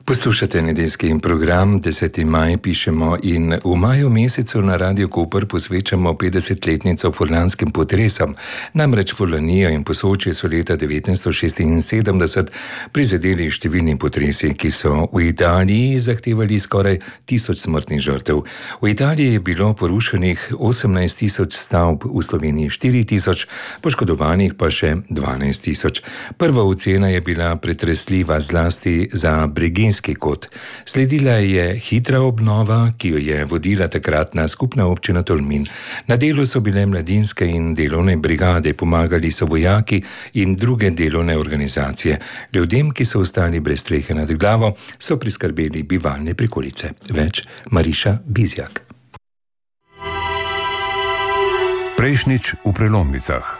Poslušate nedeljski program 10. maj pišemo in v maju mesecu na Radio Koper posvečamo 50-letnico furlanskim potresom. Namreč Furlanijo in Posočje so leta 1976 prizadeli številni potresi, ki so v Italiji zahtevali skoraj 1000 smrtnih žrtev. V Italiji je bilo porušenih 18 000 stavb, v Sloveniji 4000, poškodovanih pa še 12 000. Prva ocena je bila pretresljiva zlasti za Breginjski kot. Sledila je hitra obnova, ki jo je vodila takratna skupna občina Tolmin. Na delu so bile mladinske in delovne brigade, pomagali so vojaki in druge delovne organizacije. Ljudem, ki so ostali brez strehe nad glavo, so priskrbeli bivalne prikolice. Več Mariša Bizjak. Prejšnjič v prelomnicah.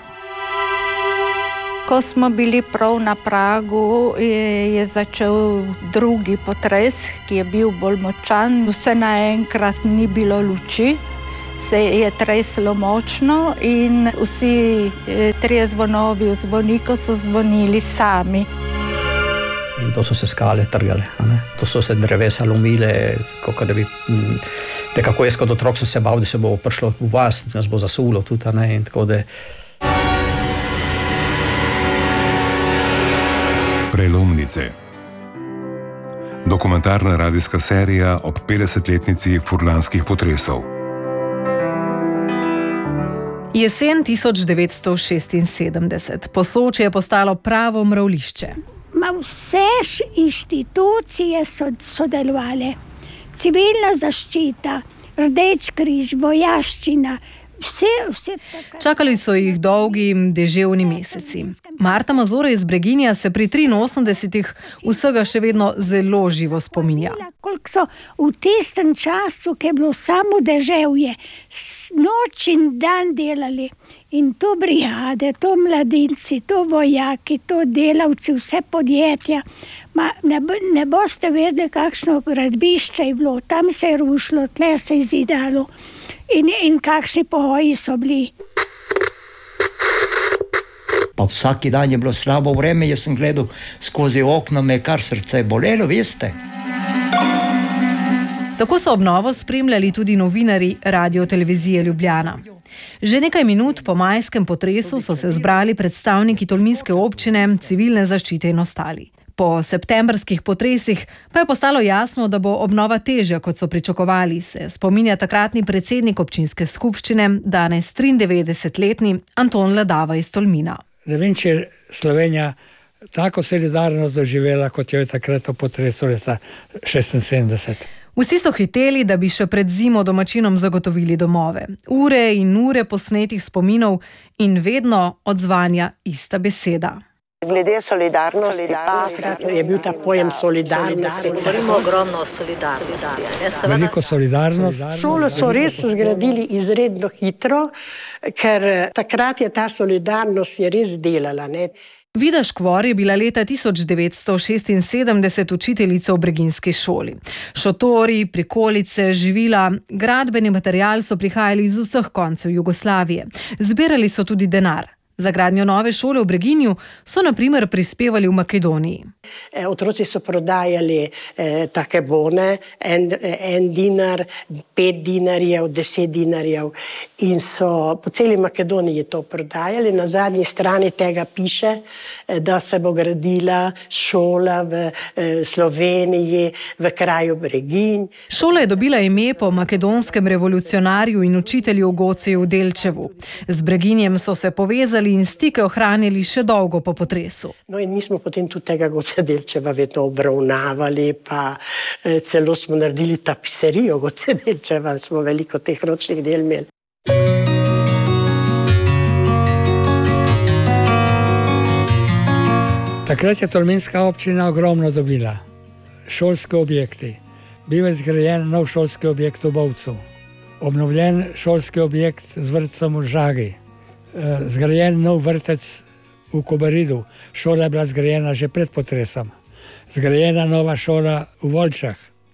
Ko smo bili prav na pragu, je začel drugi potres, ki je bil bolj močan. Vse naenkrat ni bilo luči, se je treslo močno in vsi 3 zvonovi v zvoniku so zvonili sami. In to so se skale trgale, to so se drevesa lomile, kako da bi... Nekako jaz kot otrok sem se bal, da se bo prišlo v vas, da nas bo zasulo tudi, in tako da... Prelomnice. Dokumentarna radijska serija ob 50-letnici furlanskih potresov. Jesen 1976. Posočje je postalo pravo mravljišče. Vse inštitucije so sodelovale. Civilna zaščita, Rdeč križ, vojaščina, vse Čakali so jih dolgi deževni meseci. Marta Mazura iz Breginja se pri 83 vsega še vedno zelo živo spominja. Koliko so v tistem času, ki je bilo samo deževje, noč in dan delali. In to brigade, to mladinci, to vojaki, to delavci, vse podjetja. Ne boste vedeli, kakšno gradbišče je bilo. Tam se je rušilo, tle se je zidalo. In kakšni pohoji so bili. Pa vsaki dan je bilo slabo vreme, jaz sem gledal skozi okno, me kar srce bolelo, veste. Tako so obnovo spremljali tudi novinarji Radio-televizije Ljubljana. Že nekaj minut po majskem potresu so se zbrali predstavniki tolminske občine, civilne zaščite in ostali. Po septembrskih potresih pa je postalo jasno, da bo obnova težja, kot so pričakovali, se spominja takratni predsednik občinske skupščine, danes 93-letni Anton Ledava iz Tolmina. Ne vem, če je Slovenija tako solidarnost doživela, kot jo je takrat v potresu leta 1976. Vsi so hiteli, da bi še pred zimo domačinom zagotovili domove. Ure in ure posnetih spominov in vedno odzvanja ista beseda. Glede solidarnosti, je bil ta pojem solidarnosti. Govorimo ogromno o solidarnosti. Veliko solidarnost. Šolo so res zgradili izredno hitro, ker takrat je ta solidarnost je res delala. Vida Škvor je bila leta 1976 učiteljica v breginjski šoli. Šotori, prikolice, živila, gradbeni material so prihajali iz vseh koncev Jugoslavije. Zbirali so tudi denar. Za gradnjo nove šole v Breginju so na primer prispevali v Makedoniji. Otroci so prodajali take bone, 1 dinar, 5 dinarjev, 10 dinarjev in so po celi Makedoniji to prodajali. Na zadnji strani tega piše, da se bo gradila šola v Sloveniji, v kraju Breginj. Šola je dobila ime po makedonskem revolucionarju in učitelju Gociju Delčevu. Z Breginjem so se povezali in stike ohranili še dolgo po potresu. No in mi smo potem tudi tega Gocija Delčeva vedno obravnavali, pa celo smo naredili tapiserijo Gocija Delčeva, smo veliko teh ročnih del imeli. Takrat je tolminska občina ogromno dobila. Šolske objekti. Bil je zgrajen nov šolski objekt v Bovcu. Obnovljen šolski objekt z vrtcem v Žagi. Zgrajen nov vrtec v Kobaridu. Šola je bila zgrajena že pred potresom. Zgrajena nova šola v Volčah.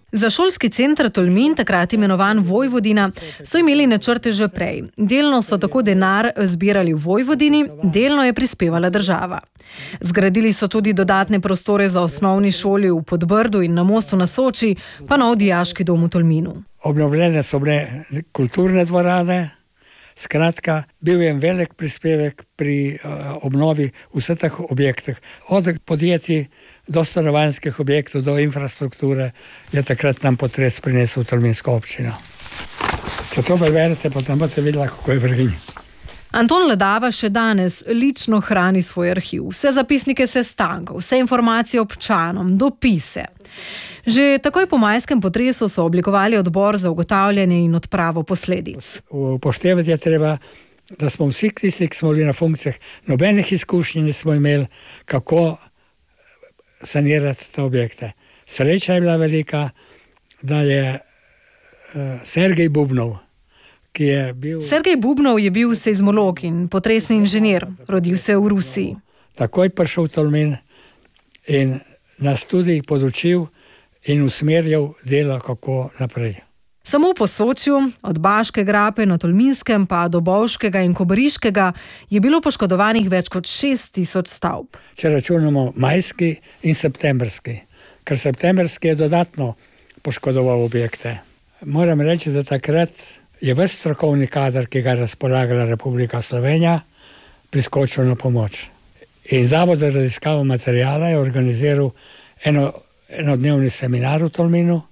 Za šolski center Tolmin, takrat imenovan Vojvodina, so imeli načrte že prej. Delno so tako denar zbirali v Vojvodini, delno je prispevala država. Zgradili so tudi dodatne prostore za osnovni šoli v Podbrdu in na Mostu na Soči, pa nov dijaški dom v Tolminu. Obnovljene so bile kulturne dvorane, skratka, bil je velik prispevek pri obnovi vseh teh objektov. Od podjetij do stanovanjskih objektov, do infrastrukture je takrat nam potres prinesel Tolminsko občino. Če to preverite, potem boste videli, kako je v Breginji. Anton Ledava še danes lično hrani svoj arhiv. Vse zapisnike sestankov, vse informacije občanom, dopise. Že takoj po majskem potresu so oblikovali odbor za ugotavljanje in odpravo posledic. Upoštevati je treba, da smo vsi tisti, ki smo bili na funkcijah, nobenih izkušnji nismo imeli, kako sanirati te objekte. Sreča je bila velika, da je Sergej Bubnov, ki je bil... Sergej Bubnov je bil seizmolog in potresni inženir, rodil se v Rusiji. Takoj prišel v Tolmin in nas tudi podučil in usmerjal delo, kako naprej. Samo po Sočju, od Baške grape na Tolminskem pa do Bovškega in Kobariškega, je bilo poškodovanih več kot 6000 stavb. Če računamo majski in septembrski, ker septembrski je dodatno poškodoval objekte. Moram reči, da takrat je ves strokovni kader, ki ga je razpolagala Republika Slovenija, priskočil na pomoč. In Zavod za raziskavo materiala je organiziral enodnevni seminar v Tolminu.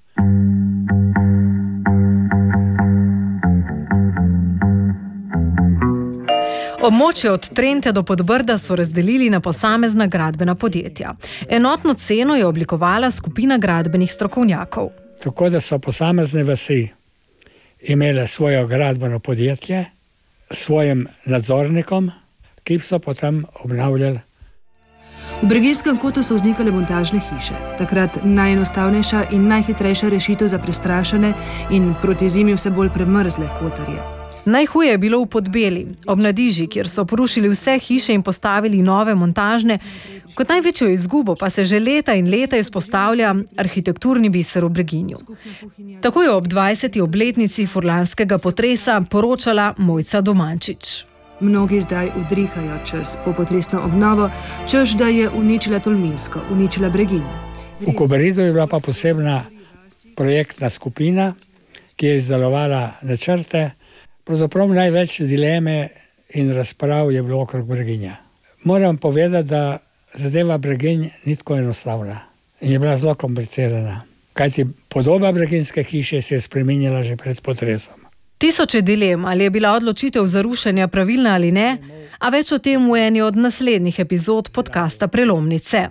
Območje od Trente do Podbrda so razdelili na posamezna gradbena podjetja. Enotno ceno je oblikovala skupina gradbenih strokovnjakov. Tako da so posamezne vasi imele svoje gradbeno podjetje s svojim nadzornikom, ki so potem obnavljali. V Breginjskem kotu so vznikale montažne hiše. Takrat najenostavnejša in najhitrejša rešitev za prestrašene in proti zimi vse bolj premrzle kotarje. Najhuje je bilo v Podbeli, ob Nadiži, kjer so porušili vse hiše in postavili nove montažne. Kot največjo izgubo pa se že leta in leta izpostavlja arhitekturni biser v Breginju. Tako je ob 20. obletnici furlanskega potresa poročala Mojca Domančič. Mnogi zdaj udrihajo čez popotresno obnovo, češ da je uničila Tolminsko, uničila Breginjo. V Kobaridu je bila pa posebna projektna skupina, ki je izdelovala načrte. Pravzaprav največ dileme in razprav je bilo okrog Breginja. Moram povedati, da zadeva Breginj ni tako enostavna in je bila zelo komplicirana. Kajti podoba breginjske hiše se je spreminjala že pred potresom. Tisoče dilem, ali je bila odločitev za rušenje pravilna ali ne, a več o tem v eni od naslednjih epizod podcasta Prelomnice.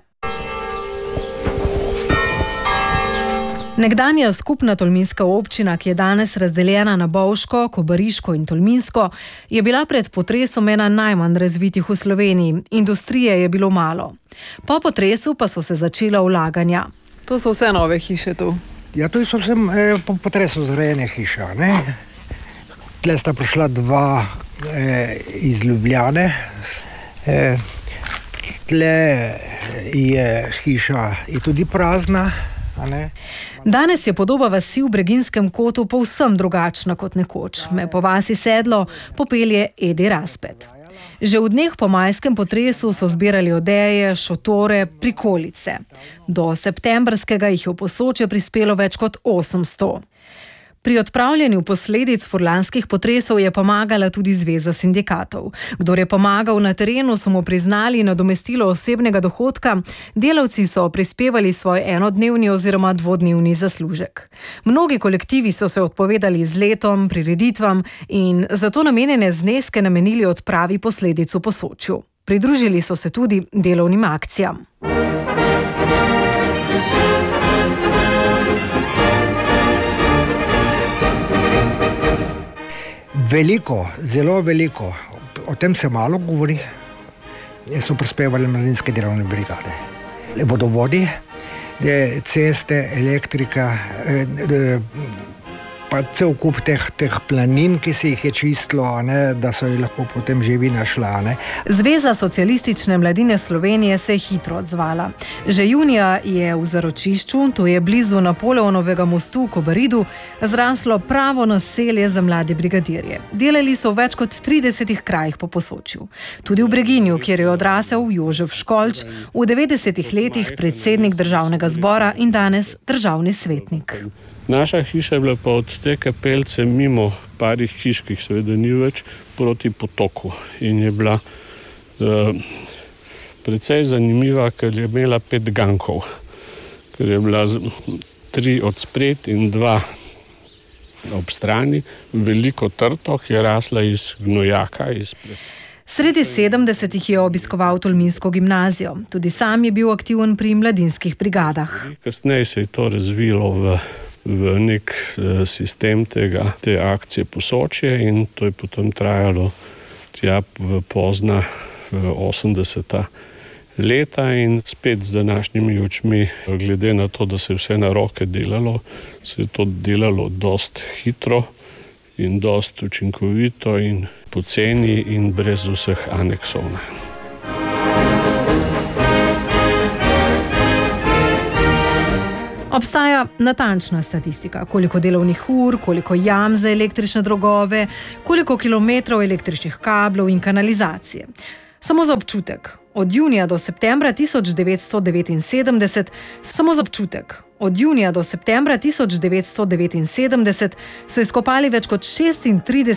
Nekdanja skupna tolminska občina, ki je danes razdeljena na Bovško, Kobariško in Tolminsko, je bila pred potresom ena najmanj razvitih v Sloveniji. Industrije je bilo malo. Po potresu pa so se začela vlaganja. To so vse nove hiše tu? Ja, to so vse po potresu zgrajene hiše. Tle sta prišla dva iz Ljubljane. Tle je hiša tudi prazna. Danes je podoba vasi v Breginjskem kotu povsem drugačna kot nekoč. Me po vasi Sedlo popelje Edi Raspet. Že v dneh po majskem potresu so zbirali odeje, šotore, prikolice. Do septembrskega jih je v Posočje prispelo več kot 800. Pri odpravljanju posledic furlanskih potresov je pomagala tudi Zveza sindikatov. Kdor je pomagal na terenu, so mu priznali nadomestilo osebnega dohodka, delavci so prispevali svoj enodnevni oziroma dvodnevni zaslužek. Mnogi kolektivi so se odpovedali izletom, prireditvam in zato namenjene zneske namenili odpravi posledic v Posočju. Pridružili so se tudi delovnim akcijam. Veliko, zelo veliko, o tem se malo govori, so prispevali mladinske delovne brigade. Vodovodi, ceste, elektrika, pa cel kup teh planin, ki se jih je čistilo, da so jih lahko potem živina šla. Zveza socialistične mladine Slovenije se je hitro odzvala. Že junija je v Zaročišču, to je blizu Napoleonovega mostu v Kobaridu, zraslo pravo naselje za mlade brigadirje. Delali so v več kot 30 krajih po Posočju. Tudi v Breginju, kjer je odrasel Jožef Školč, v 90 letih predsednik državnega zbora in danes državni svetnik. Naša hiša je bila pa od te kapelce mimo parih hiš, ki jih seveda ni več, proti potoku. In je bila precej zanimiva, ker je imela 5 gankov. Ker je bila 3 od spred in 2 ob strani. Veliko trto, ki je rasla iz gnojaka. Sredi 70-ih je obiskoval tolminsko gimnazijo. Tudi sam je bil aktiven pri mladinskih brigadah. Kasneje se je to razvilo v nek sistem te akcije Posočje in to je potem trajalo tja v pozna 80. leta in spet z današnjimi očmi, glede na to, da se je vse na roke delalo, se je to delalo dost hitro in dost učinkovito in poceni in brez vseh aneksov. Obstaja natančna statistika, koliko delovnih ur, koliko jam za električne drogove, koliko kilometrov električnih kablov in kanalizacije. Samo za občutek, od junija do septembra 1979, so izkopali več kot 36